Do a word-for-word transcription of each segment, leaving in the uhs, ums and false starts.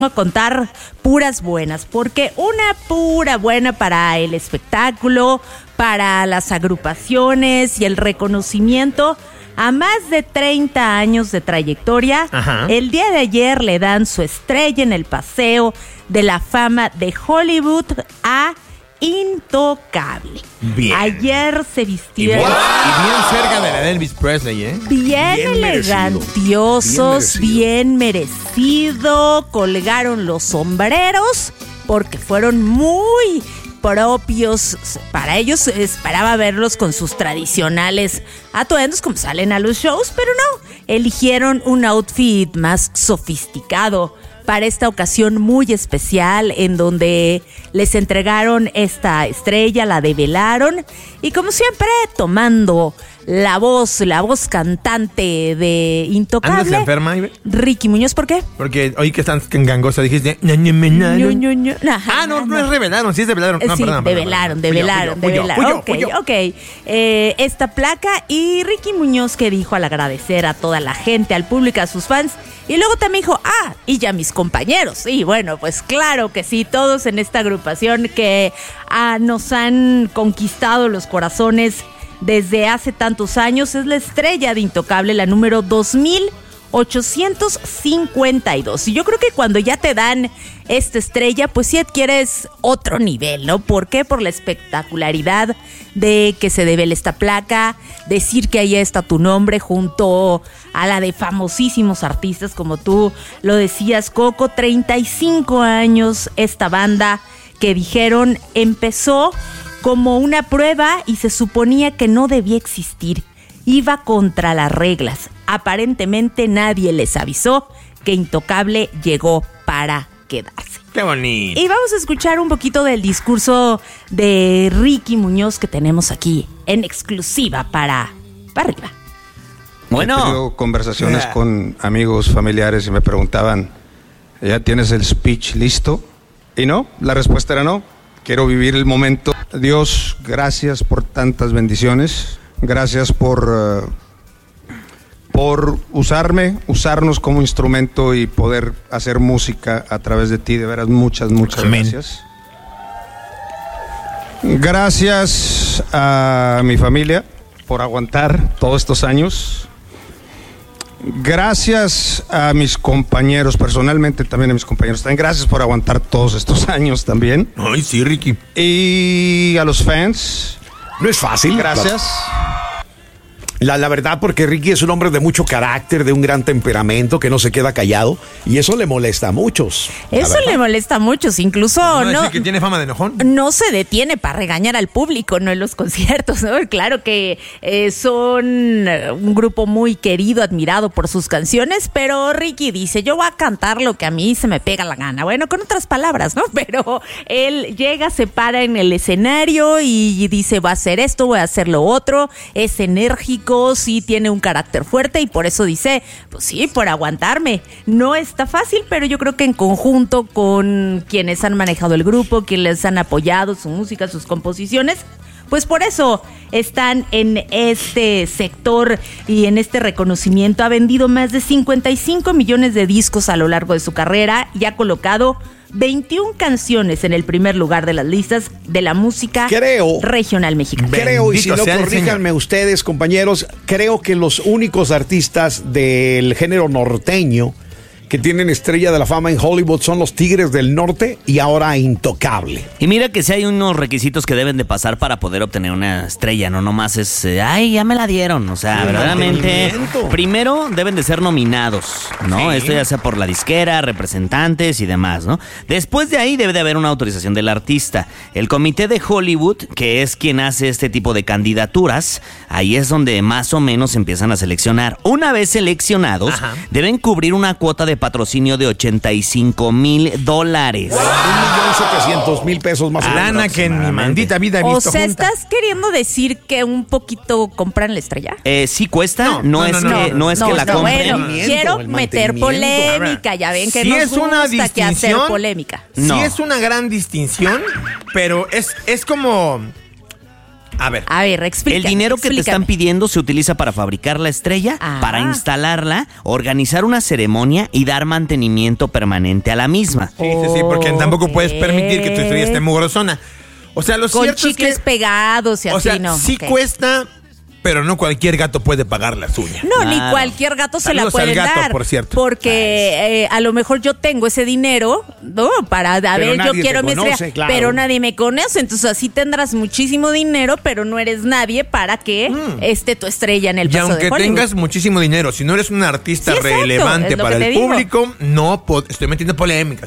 a contar puras buenas, porque una pura buena para el espectáculo, para las agrupaciones y el reconocimiento a más de treinta años de trayectoria. Ajá. El día de ayer le dan su estrella en el Paseo de la Fama de Hollywood a Intocable. Bien. Ayer se vistió. Y bien, y bien cerca de la de Elvis Presley, ¿eh? Bien, bien elegantiosos, bien merecido. bien merecido. Colgaron los sombreros porque fueron muy propios. Para ellos esperaba verlos con sus tradicionales atuendos como salen a los shows, pero no. Eligieron un outfit más sofisticado para esta ocasión muy especial en donde les entregaron esta estrella, la develaron y como siempre tomando la voz, la voz cantante de Intocable. ¿Andas enferma, Ibe? Ricky Muñoz, ¿por qué? Porque oí que están gangosa, dijiste ño, ño, ño, ño, ño. Ah, no, no es revelaron, sí es develaron. No, sí, perdón, develaron, perdón, develaron, puyo, develaron. puyo, Ok, puyo, puyo. ok. Eh, esta placa y Ricky Muñoz que dijo al agradecer a toda la gente, al público, a sus fans. Y luego también dijo, ah, y ya mis compañeros. Y bueno, pues claro que sí, todos en esta agrupación que ah, nos han conquistado los corazones desde hace tantos años. Es la estrella de Intocable, la número dos mil ochocientos cincuenta y dos. Y yo creo que cuando ya te dan esta estrella, pues sí adquieres otro nivel, ¿no? ¿Por qué? Por la espectacularidad de que se devele esta placa, decir que ahí está tu nombre junto a la de famosísimos artistas, como tú lo decías, Coco. treinta y cinco años esta banda que dijeron empezó como una prueba y se suponía que no debía existir. Iba contra las reglas. Aparentemente nadie les avisó que Intocable llegó para quedarse. ¡Qué bonito! Y vamos a escuchar un poquito del discurso de Ricky Muñoz que tenemos aquí en exclusiva para, para arriba. Bueno. He tenido conversaciones yeah. con amigos, familiares y me preguntaban, ¿ya tienes el speech listo? Y no, la respuesta era no. Quiero vivir el momento. Dios, gracias por tantas bendiciones. Gracias por, uh, por usarme, usarnos como instrumento y poder hacer música a través de ti. De veras, muchas, muchas Amén. gracias. Gracias a mi familia por aguantar todos estos años. Gracias a mis compañeros, personalmente también a mis compañeros. También gracias por aguantar todos estos años también. Ay, sí, Ricky. Y a los fans. No es fácil. Gracias. La, la verdad, porque Ricky es un hombre de mucho carácter, de un gran temperamento, que no se queda callado, y eso le molesta a muchos. Eso le molesta a muchos, incluso no, no, que tiene fama de enojón. No se detiene para regañar al público, no en los conciertos, ¿no? Claro que eh, son un grupo muy querido, admirado por sus canciones, pero Ricky dice, yo voy a cantar lo que a mí se me pega la gana. Bueno, con otras palabras, ¿no? Pero él llega, se para en el escenario y dice, voy a hacer esto, voy a hacer lo otro, es enérgico, sí tiene un carácter fuerte y por eso dice, pues sí, por aguantarme. No está fácil, pero yo creo que en conjunto con quienes han manejado el grupo, quienes han apoyado su música, sus composiciones, pues por eso están en este sector y en este reconocimiento. Ha vendido más de cincuenta y cinco millones de discos a lo largo de su carrera y ha colocado veintiuna canciones en el primer lugar de las listas de la música creo, regional mexicana. Creo, y si no, corríjanme ustedes, compañeros, creo que los únicos artistas del género norteño que tienen estrella de la fama en Hollywood son los Tigres del Norte y ahora Intocable. Y mira que si hay unos requisitos que deben de pasar para poder obtener una estrella, no nomás es, eh, ay, ya me la dieron, o sea, verdaderamente, primero deben de ser nominados, ¿no? Sí. Esto ya sea por la disquera, representantes y demás, ¿no? Después de ahí debe de haber una autorización del artista. El comité de Hollywood, que es quien hace este tipo de candidaturas, ahí es donde más o menos empiezan a seleccionar. Una vez seleccionados, Ajá. deben cubrir una cuota de patrocinio de ochenta y cinco mil dólares. un millón setecientos mil pesos más o menos. Lana que en mi maldita vida he visto O sea, junta. ¿estás queriendo decir que un poquito compran la estrella? Eh, sí cuesta, no, no, no, es, no, que, no, no es no, que la no, compren. Bueno, quiero meter polémica, ya ven que si nos es gusta una que hacer distinción, polémica. Sí no. es una gran distinción, pero es, es como... A ver. A ver, explícame. El dinero que explícame. te están pidiendo se utiliza para fabricar la estrella, Ah. para instalarla, organizar una ceremonia y dar mantenimiento permanente a la misma. Sí, sí, sí, porque tampoco puedes permitir que tu estrella esté mugrosona. O sea, lo Con cierto es chicles que... pegados y O así, sea, ¿no? sí Ok. cuesta, pero no cualquier gato puede pagar la suya. No, ni Claro. cualquier gato se la Saludos puede al gato, dar. por cierto. Porque eh, a lo mejor yo tengo ese dinero, ¿no? Para, a ver, yo nadie quiero te mi conoce, estrella, claro. pero nadie me conoce. Entonces así tendrás muchísimo dinero, pero no eres nadie para que esté tu estrella en el Y paso de aunque Hollywood. tengas muchísimo dinero, si no eres un artista Sí, exacto, relevante es lo para que el te digo. público, no po- estoy metiendo polémicas.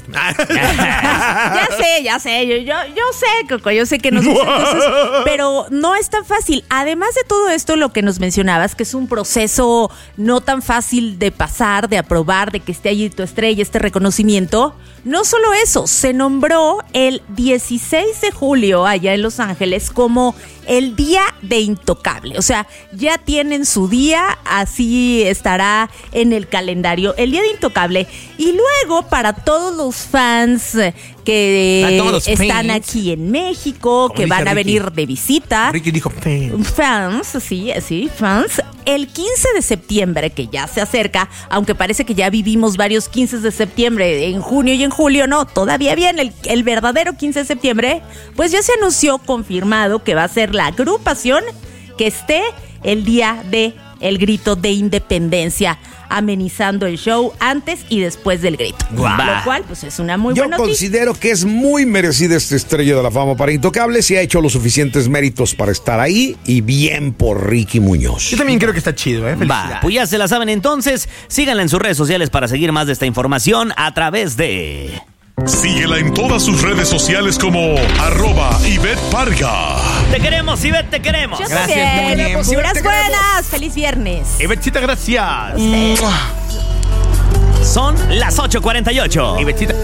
Ya sé, ya sé, yo, yo, yo sé, Coco, yo sé que no son cosas, pero no es tan fácil. Además de todo esto, lo que nos mencionabas, que es un proceso no tan fácil de pasar, de aprobar, de que esté allí tu estrella, este reconocimiento. No solo eso, se nombró el dieciséis de julio allá en Los Ángeles como el Día de Intocable. O sea, ya tienen su día, así estará en el calendario, el Día de Intocable. Y luego, para todos los fans que Para todos los están fans. aquí en México, Como que dice van a Ricky. venir de visita, Ricky dijo, "Pen". fans, sí, sí, fans, el quince de septiembre, que ya se acerca, aunque parece que ya vivimos varios quince de septiembre en junio y en julio, no, todavía bien, el, el verdadero quince de septiembre, pues ya se anunció, confirmado, que va a ser la agrupación que esté el día de el grito de independencia, amenizando el show antes y después del grito. Guau. Lo cual, pues es una muy Yo buena noticia. considero que es muy merecida esta estrella de la fama para Intocables y ha hecho los suficientes méritos para estar ahí y bien por Ricky Muñoz. Yo también creo que está chido, ¿eh? Va, Felicidades. pues ya se la saben entonces. Síganla en sus redes sociales para seguir más de esta información a través de... Síguela en todas sus redes sociales como arroba Ivette Parga. Te queremos, Ivette, te queremos. Yo Gracias, también. Muñe. Puras Te queremos. buenas. Feliz viernes. Ivechita, gracias. Son las ocho cuarenta y ocho. Ivechita.